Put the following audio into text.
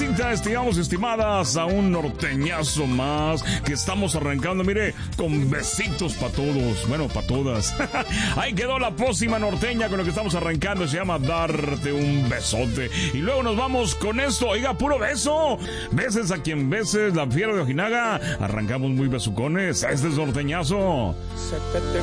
Mamacita, estimados, estimadas, a un norteñazo más que estamos arrancando, mire, con besitos para todos, bueno, para todas. Ahí quedó la próxima norteña con lo que estamos arrancando, se llama Darte un Besote. Y luego nos vamos con esto, oiga, puro beso. Beses a quien beses, la fiera de Ojinaga. Arrancamos muy besucones, este es norteñazo. Sécate